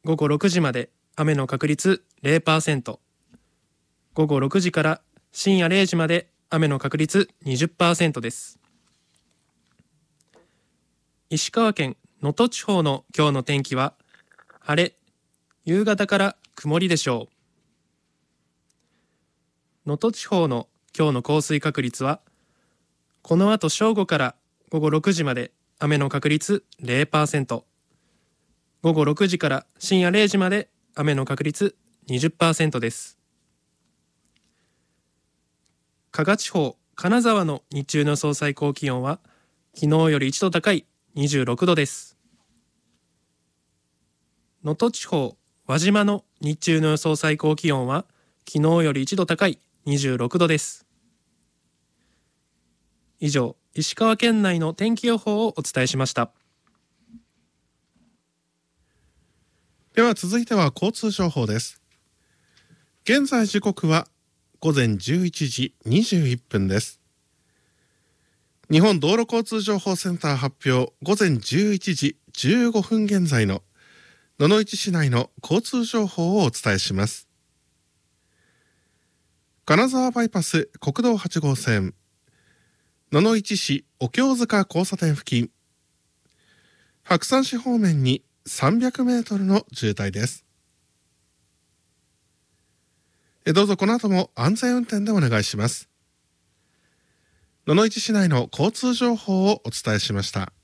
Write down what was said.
午後6時まで雨の確率 0%、午後6時から深夜0時まで雨の確率 20% です。石川県能登地方の今日の天気は晴れ、夕方から曇りでしょう。能登地方の今日の降水確率は、この後正午から午後6時まで雨の確率 0%、午後6時から深夜0時まで雨の確率 20% です。加賀地方、金沢の日中の予想最高気温は、昨日より1度高い26度です。能登地方、輪島の日中の予想最高気温は、昨日より1度高い26度です。以上、石川県内の天気予報をお伝えしました。 では続いては交通情報です。現在時刻は午前11時21分です。日本道路交通情報センター発表、午前11時15分現在の野々市市内の交通情報をお伝えします。金沢バイパス国道8号線、野々市市お経塚交差点付近、白山市方面に300メートルの渋滞です。どうぞこの後も安全運転でお願いします。野々市市内の交通情報をお伝えしました。